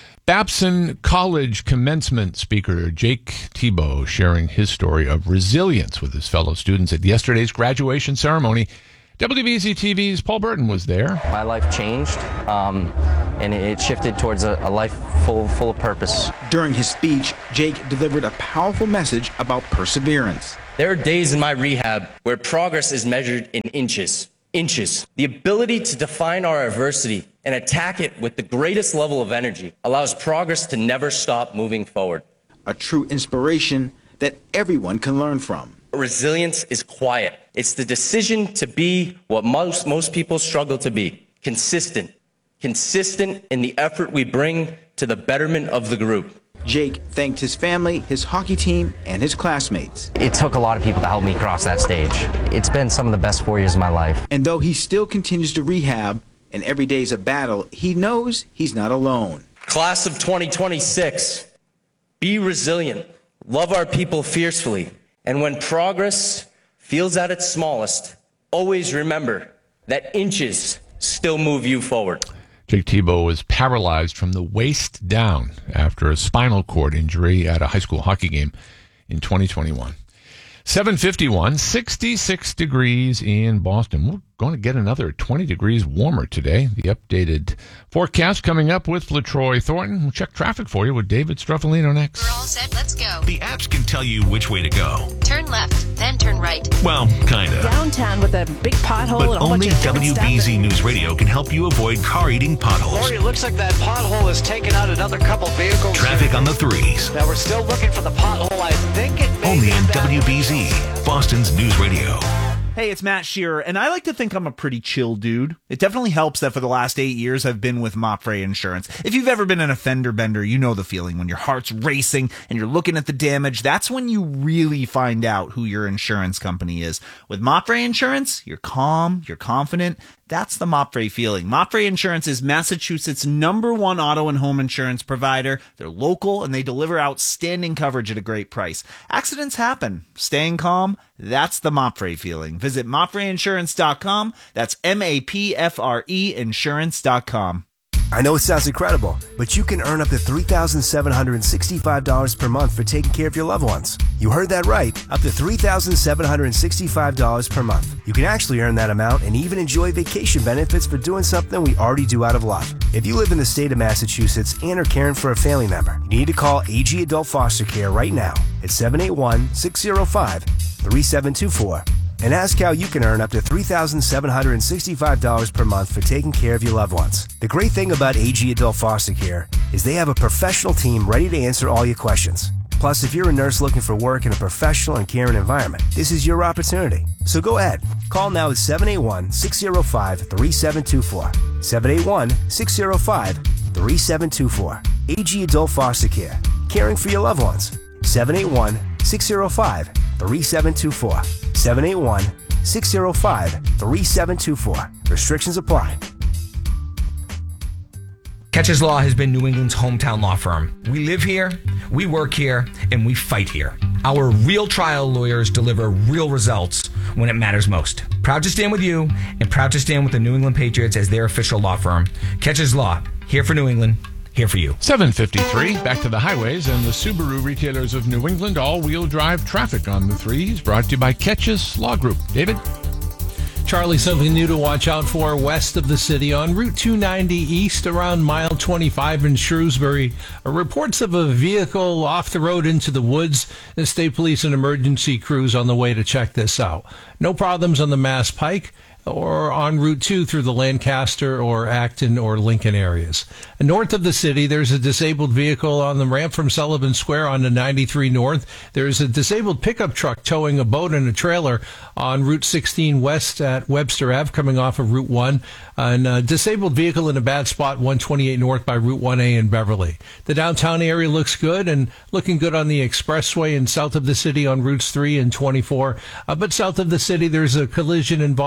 Babson College commencement speaker Jake Thibault sharing his story of resilience with his fellow students at yesterday's graduation ceremony. W B Z T V's Paul Burton was there. My life changed, um, and it shifted towards a, a life full, full of purpose. During his speech, Jake delivered a powerful message about perseverance. There are days in my rehab where progress is measured in inches. Inches. The ability to define our adversity and attack it with the greatest level of energy allows progress to never stop moving forward. A true inspiration that everyone can learn from. Resilience is quiet. It's the decision to be what most, most people struggle to be. Consistent. Consistent in the effort we bring to the betterment of the group. Jake thanked his family, his hockey team, and his classmates. It took a lot of people to help me cross that stage. It's been some of the best four years of my life. And though he still continues to rehab and every day is a battle, he knows he's not alone. Class of twenty twenty-six, be resilient, love our people fiercely, and when progress feels at its smallest, always remember that inches still move you forward. Jake Thibault was paralyzed from the waist down after a spinal cord injury at a high school hockey game in twenty twenty-one. seven fifty-one, sixty-six degrees in Boston. We're going to get another twenty degrees warmer today. The updated forecast coming up with LaTroy Thornton. We'll check traffic for you with David Struffolino next. We're all set. Let's go. The apps can tell you which way to go. Turn left, then turn right. Well, kind of. Downtown with a big pothole But and a whole only bunch of W B Z News Radio can help you avoid car-eating potholes. Lori, it looks like that pothole has taken out another couple vehicles. Traffic on the threes. Now, we're still looking for the pothole. I think it may Only be on that- W B Z, Boston's News Radio. Hey, it's Matt Shearer, and I like to think I'm a pretty chill dude. It definitely helps that for the last eight years I've been with Mopfre Insurance. If you've ever been in a fender bender, you know the feeling when your heart's racing and you're looking at the damage. That's when you really find out who your insurance company is. With Mopfre Insurance, you're calm, you're confident. That's the Mopfre feeling. Mopfre Insurance is Massachusetts' number one auto and home insurance provider. They're local and they deliver outstanding coverage at a great price. Accidents happen. Staying calm, that's the Mopfre feeling. Visit Mopfre Insurance dot com. That's M A P F R E insurance dot com. I know it sounds incredible, but you can earn up to three thousand seven hundred sixty-five dollars per month for taking care of your loved ones. You heard that right, up to three thousand seven hundred sixty-five dollars per month. You can actually earn that amount and even enjoy vacation benefits for doing something we already do out of love. If you live in the state of Massachusetts and are caring for a family member, you need to call A G Adult Foster Care right now at seven eight one, six zero five, three seven two four. And ask how you can earn up to three thousand seven hundred sixty-five dollars per month for taking care of your loved ones. The great thing about A G Adult Foster Care is they have a professional team ready to answer all your questions. Plus, if you're a nurse looking for work in a professional and caring environment, this is your opportunity. So go ahead. Call now at seven eight one, six zero five, three seven two four. seven eight one, six zero five, three seven two four. A G Adult Foster Care. Caring for your loved ones. seven eight one, six zero five, three seven two four. seven eight one, six zero five, three seven two four. Restrictions apply. Catches Law has been New England's hometown law firm. We live here, we work here, and we fight here. Our real trial lawyers deliver real results when it matters most. Proud to stand with you and proud to stand with the New England Patriots as their official law firm. Catches Law, here for New England, here for you. seven fifty-three, back to the highways and the Subaru retailers of New England. All-wheel drive traffic on the threes, brought to you by Ketches Law Group. David? Charlie, something new to watch out for west of the city on Route two ninety east around mile twenty-five in Shrewsbury. Reports of a vehicle off the road into the woods. The state police and emergency crews on the way to check this out. No problems on the Mass Pike or on Route two through the Lancaster or Acton or Lincoln areas. North of the city, there's a disabled vehicle on the ramp from Sullivan Square onto ninety-three North. There's a disabled pickup truck towing a boat and a trailer on Route sixteen West at Webster Avenue coming off of Route one. And a disabled vehicle in a bad spot, one twenty-eight North by Route one A in Beverly. The downtown area looks good and looking good on the expressway and south of the city on Routes three and twenty-four. Uh, but south of the city, there's a collision involving a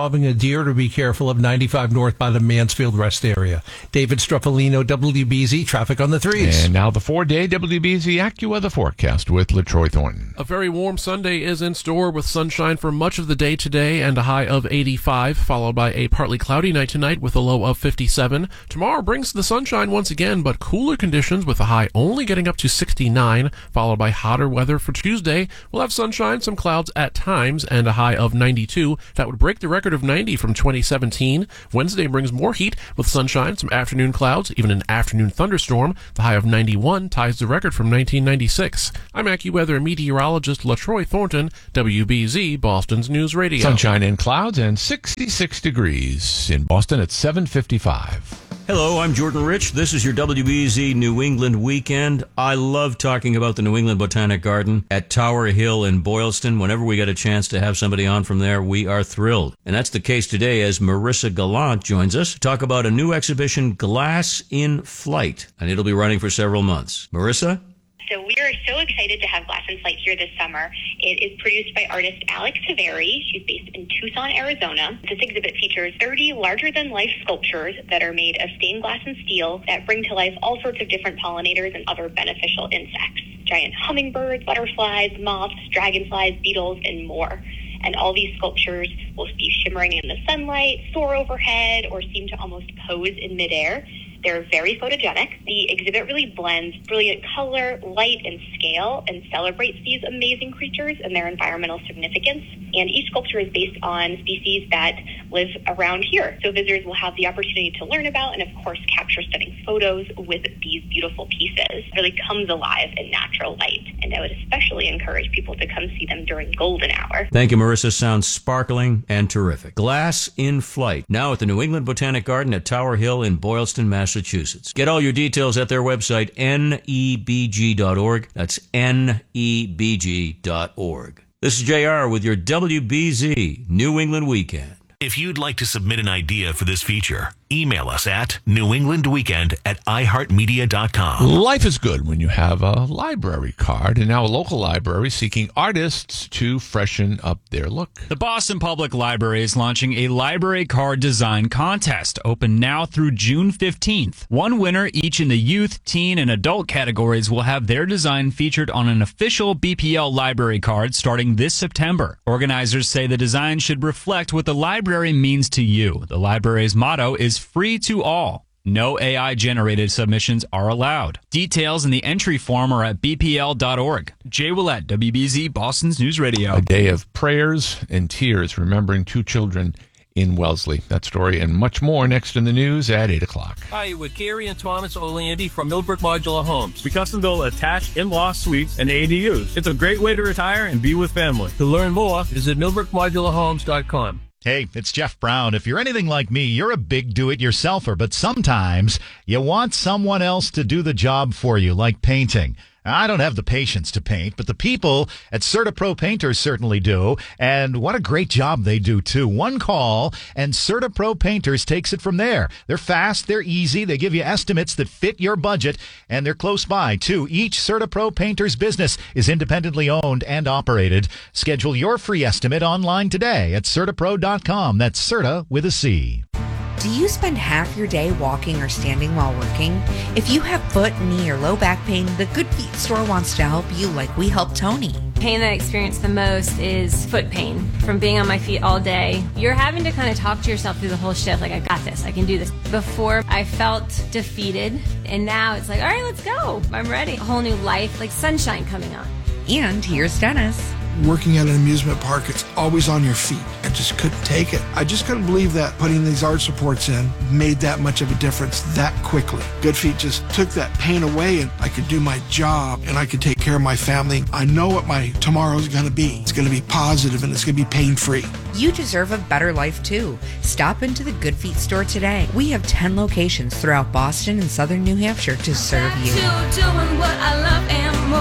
here to be careful of ninety-five north by the Mansfield Rest area. David Struffolino, W B Z, traffic on the threes. And now the four-day W B Z AccuWeather forecast with LaTroy Thornton. A very warm Sunday is in store with sunshine for much of the day today and a high of eighty-five, followed by a partly cloudy night tonight with a low of fifty-seven. Tomorrow brings the sunshine once again, but cooler conditions with a high only getting up to sixty-nine, followed by hotter weather for Tuesday. We'll have sunshine, some clouds at times, and a high of ninety-two. That would break the record of ninety from twenty seventeen. Wednesday brings more heat with sunshine, some afternoon clouds, even an afternoon thunderstorm. The high of ninety-one ties the record from nineteen ninety-six. I'm AccuWeather meteorologist LaTroy Thornton, W B Z, Boston's News Radio. Sunshine and clouds and sixty-six degrees in Boston at seven fifty-five. Hello, I'm Jordan Rich. This is your W B Z New England Weekend. I love talking about the New England Botanic Garden at Tower Hill in Boylston. Whenever we get a chance to have somebody on from there, we are thrilled. And that's the case today as Marissa Gallant joins us to talk about a new exhibition, Glass in Flight. And it'll be running for several months. Marissa? So we are so excited to have Glass in Flight here this summer. It is produced by artist Alex Haveri. She's based in Tucson, Arizona. This exhibit features thirty larger-than-life sculptures that are made of stained glass and steel that bring to life all sorts of different pollinators and other beneficial insects. Giant hummingbirds, butterflies, moths, dragonflies, beetles, and more. And all these sculptures will be shimmering in the sunlight, soar overhead, or seem to almost pose in midair. They're very photogenic. The exhibit really blends brilliant color, light, and scale and celebrates these amazing creatures and their environmental significance. And each sculpture is based on species that live around here. So visitors will have the opportunity to learn about and, of course, capture stunning photos with these beautiful pieces. It really comes alive in natural light. And I would especially encourage people to come see them during golden hour. Thank you, Marissa. Sounds sparkling and terrific. Glass in Flight, now at the New England Botanic Garden at Tower Hill in Boylston, Massachusetts. Get all your details at their website, N E B G dot org. That's N E B G dot org. This is J R with your W B Z New England Weekend. If you'd like to submit an idea for this feature, email us at newenglandweekend at iheartmedia dot com. Life is good when you have a library card, and now a local library seeking artists to freshen up their look. The Boston Public Library is launching a library card design contest, open now through June fifteenth. One winner each in the youth, teen, and adult categories will have their design featured on an official B P L library card starting this September. Organizers say the design should reflect what the library means to you. The library's motto is free to all. No A I-generated submissions are allowed. Details in the entry form are at b p l dot org. Jay Willett, W B Z, Boston's News Radio. A day of prayers and tears remembering two children in Wellesley. That story and much more next in the news at eight o'clock. Hi, with Gary and Thomas Oleandi from Millbrook Modular Homes. We custom build attached in-law suites and A D Us. It's a great way to retire and be with family. To learn more, visit millbrook modular homes dot com. Hey, it's Jeff Brown. If you're anything like me, you're a big do-it-yourselfer, but sometimes you want someone else to do the job for you, like painting. I don't have the patience to paint, but the people at CertaPro Painters certainly do, and what a great job they do, too. One call, and CertaPro Painters takes it from there. They're fast, they're easy, they give you estimates that fit your budget, and they're close by, too. Each CertaPro Painters business is independently owned and operated. Schedule your free estimate online today at certapro dot com. That's Certa with a C. Do you spend half your day walking or standing while working? If you have foot, knee, or low back pain, the Good Feet store wants to help you like we helped Tony. Pain that I experience the most is foot pain from being on my feet all day. You're having to kind of talk to yourself through the whole shift, like, I got this, I can do this. Before, I felt defeated, and now it's like, all right, let's go. I'm ready. A whole new life, like sunshine coming on. And here's Dennis. Working at an amusement park, it's always on your feet. I just couldn't take it. I just couldn't believe that putting these arch supports in made that much of a difference that quickly. Good Feet just took that pain away, and I could do my job, and I could take care of my family. I know what my tomorrow's going to be. It's going to be positive, and it's going to be pain-free. You deserve a better life, too. Stop into the Good Feet store today. We have ten locations throughout Boston and southern New Hampshire to serve you. Doing what I love and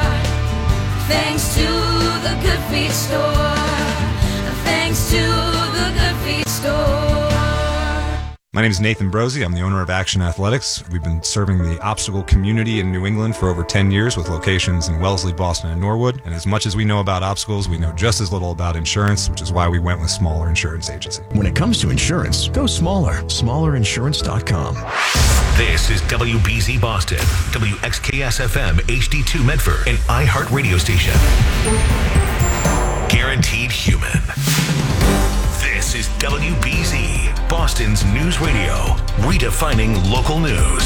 more. Thanks to the Good Feet store. Thanks to the Good Feet store. My name is Nathan Brosey. I'm the owner of Action Athletics. We've been serving the obstacle community in New England for over ten years with locations in Wellesley, Boston, and Norwood. And as much as we know about obstacles, we know just as little about insurance, which is why we went with Smaller Insurance Agency. When it comes to insurance, go smaller. smaller insurance dot com. This is W B Z Boston, W X K S F M H D two Medford, an iHeart radio station. Guaranteed human. This is W B Z, Boston's news radio, redefining local news.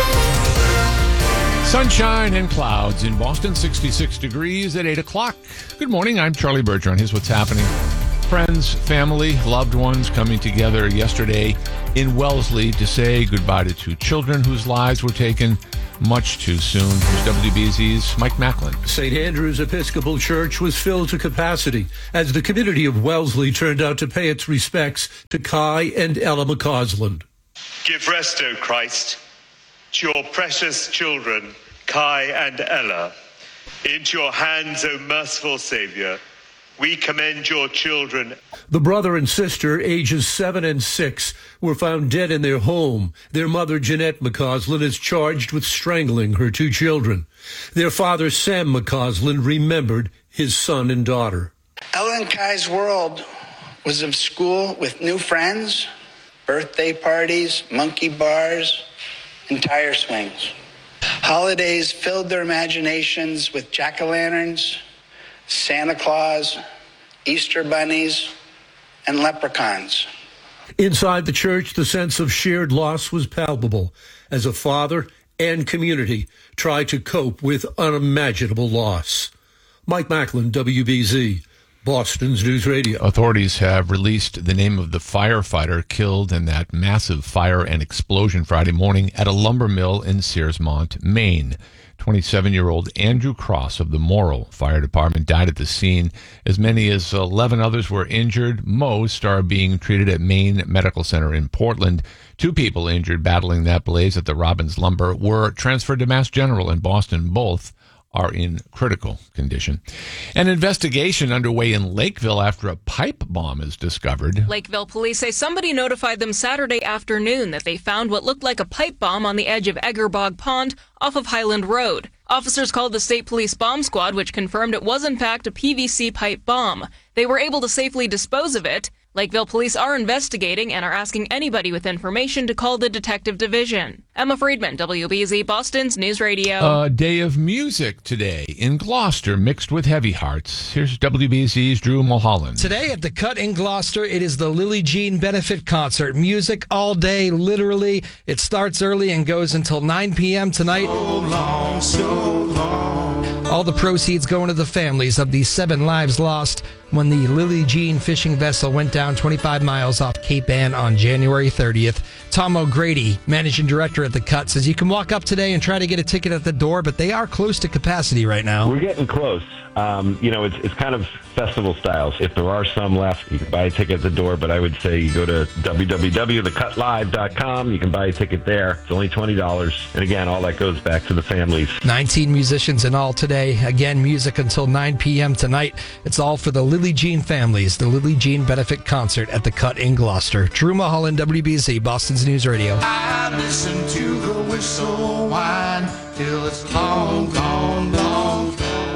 Sunshine and clouds in Boston, sixty-six degrees at eight o'clock. Good morning, I'm Charlie Bergeron. Here's what's happening. Friends, family, loved ones coming together yesterday in Wellesley to say goodbye to two children whose lives were taken much too soon. Here's W B Z's Mike Macklin. Saint Andrew's Episcopal Church was filled to capacity as the community of Wellesley turned out to pay its respects to Kai and Ella McCausland. Give rest, O Christ, to your precious children, Kai and Ella. Into your hands, O merciful Savior, we commend your children. The brother and sister, ages seven and six, were found dead in their home. Their mother, Jeanette McCausland, is charged with strangling her two children. Their father, Sam McCausland, remembered his son and daughter. Ella and Kai's world was of school with new friends, birthday parties, monkey bars, and tire swings. Holidays filled their imaginations with jack-o'-lanterns, Santa Claus, Easter bunnies, and leprechauns. Inside the church, the sense of shared loss was palpable as a father and community tried to cope with unimaginable loss. Mike Macklin, W B Z, Boston's News Radio. Authorities have released the name of the firefighter killed in that massive fire and explosion Friday morning at a lumber mill in Searsmont, Maine. twenty-seven-year-old Andrew Cross of the Morrill Fire Department died at the scene. As many as eleven others were injured. Most are being treated at Maine Medical Center in Portland. Two people injured battling that blaze at the Robbins Lumber were transferred to Mass General in Boston. Both are in critical condition. An investigation underway in Lakeville after a pipe bomb is discovered. Lakeville police say somebody notified them Saturday afternoon that they found what looked like a pipe bomb on the edge of Eggerbog Pond off of Highland Road. Officers called the State Police Bomb Squad, which confirmed it was in fact a P V C pipe bomb. They were able to safely dispose of it. Lakeville police are investigating and are asking anybody with information to call the detective division. Emma Friedman, W B Z, Boston's News Radio. A day of music today in Gloucester, mixed with heavy hearts. Here's W B Z's Drew Mulholland. Today at the Cut in Gloucester, it is the Lily Jean Benefit Concert. Music all day, literally. It starts early and goes until nine p.m. tonight. So long, so long. All the proceeds going to the families of the seven lives lost when the Lily Jean fishing vessel went down twenty-five miles off Cape Ann on January thirtieth. Tom O'Grady, managing director at the Cut, says you can walk up today and try to get a ticket at the door, but they are close to capacity right now. We're getting close. Um, you know, it's it's kind of festival styles. If there are some left, you can buy a ticket at the door, but I would say you go to w w w dot the cut live dot com. You can buy a ticket there. It's only twenty dollars. And again, all that goes back to the families. nineteen musicians in all today. Again, music until nine p.m. tonight. It's all for the Lily Jean families. The Lily Jean Benefit Concert at the Cut in Gloucester. Drew Mulholland, W B Z, Boston's News Radio. I listen to the whistle whine till it's long, long, long.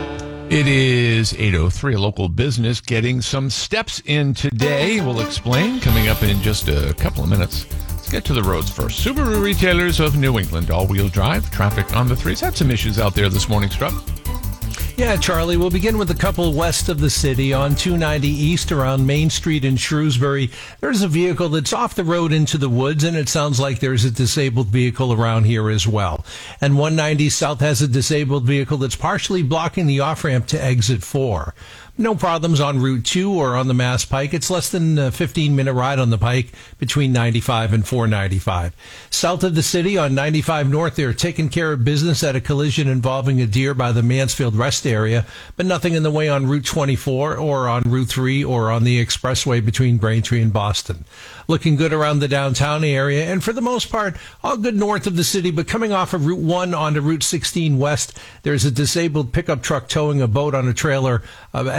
It is eight oh three, a local business getting some steps in today. We'll explain coming up in just a couple of minutes. Let's get to the roads first. Subaru Retailers of New England, all-wheel drive, traffic on the threes. Had some issues out there this morning, Struck. Yeah, Charlie, we'll begin with a couple west of the city on two ninety East around Main Street in Shrewsbury. There's a vehicle that's off the road into the woods, and it sounds like there's a disabled vehicle around here as well. And one ninety South has a disabled vehicle that's partially blocking the off-ramp to exit four. No problems on Route two or on the Mass Pike. It's less than a fifteen-minute ride on the Pike between ninety-five and four ninety-five. South of the city on ninety-five North, they're taking care of business at a collision involving a deer by the Mansfield Rest area, but nothing in the way on Route twenty-four or on Route three or on the expressway between Braintree and Boston. Looking good around the downtown area, and for the most part, all good north of the city, but coming off of Route one onto Route sixteen West, there's a disabled pickup truck towing a boat on a trailer uh,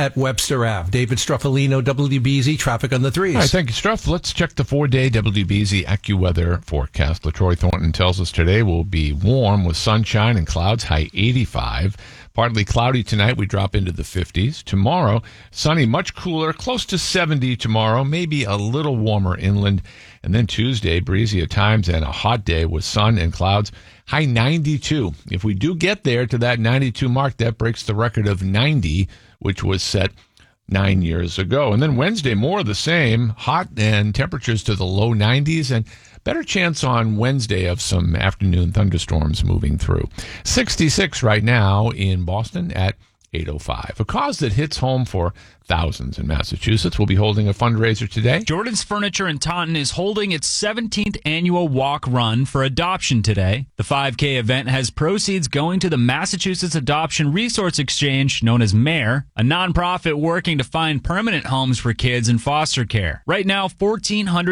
at Webster Ave. David Struffolino, W B Z, traffic on the threes. All right, thank you, Struff. Let's check the four-day W B Z AccuWeather forecast. LaTroy Thornton tells us today will be warm with sunshine and clouds, high eighty-five. Partly cloudy tonight, we drop into the fifties. Tomorrow, sunny, much cooler, close to seventy tomorrow, maybe a little warmer inland. And then Tuesday, breezy at times and a hot day with sun and clouds, high ninety-two. If we do get there to that ninety-two mark, that breaks the record of ninety, which was set nine years ago. And then Wednesday, more of the same, hot and temperatures to the low nineties, and better chance on Wednesday of some afternoon thunderstorms moving through. sixty-six right now in Boston at eight oh five. A cause that hits home for thousands in Massachusetts. Will be holding a fundraiser today. Jordan's Furniture in Taunton is holding its seventeenth annual walk run for adoption today. The five K event has proceeds going to the Massachusetts Adoption Resource Exchange, known as MARE, a nonprofit working to find permanent homes for kids in foster care. Right now, fourteen hundred